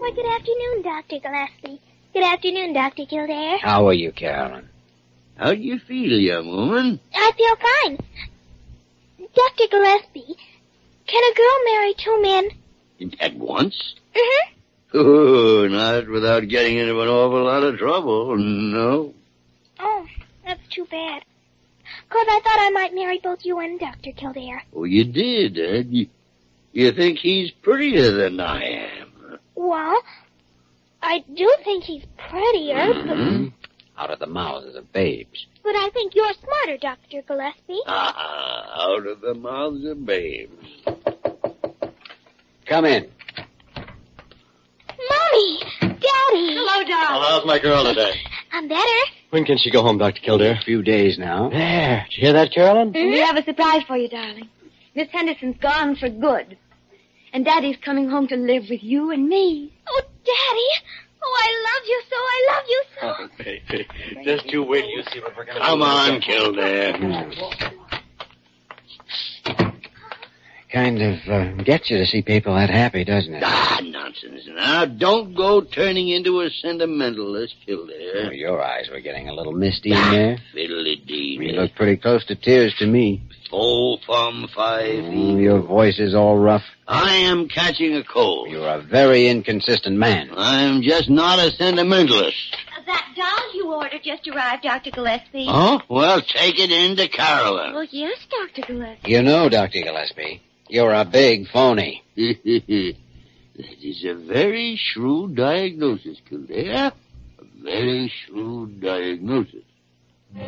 Why, good afternoon, Dr. Gillespie. Good afternoon, Dr. Kildare. How are you, Carolyn? How do you feel, young woman? I feel fine. Dr. Gillespie, can a girl marry two men? At once? Mm-hmm. Oh, not without getting into an awful lot of trouble, no. Oh, that's too bad. 'Cause I thought I might marry both you and Dr. Kildare. Oh, you did, eh? You think he's prettier than I am? Well, I do think he's prettier, Out of the mouths of babes. but I think you're smarter, Dr. Gillespie. Out of the mouths of babes. Come in. Mommy! Daddy! Hello, darling. How's my girl today? I'm better. When can she go home, Dr. Kildare? A few days now. There. Did you hear that, Carolyn? We have a surprise for you, darling. Miss Henderson's gone for good. And Daddy's coming home to live with you and me. Oh, Daddy! Oh, I love you so. I love you so. Oh, baby. Just you wait till you see what we're going to do. Come on, Kildare. Kind of gets you to see people that happy, doesn't it? Nonsense. Now, don't go turning into a sentimentalist, Oh, Kildare. your eyes were getting a little misty in there. Fiddly-dee. You look pretty close to tears to me. 4 from 5. Your voice is all rough. I am catching a cold. You're a very inconsistent man. I'm just not a sentimentalist. That doll you ordered just arrived, Dr. Gillespie. Oh? Well, take it in to Carolyn. Oh, yes, Dr. Gillespie. You know, Dr. Gillespie, you're a big phony. That is a very shrewd diagnosis, Kildare. A very shrewd diagnosis.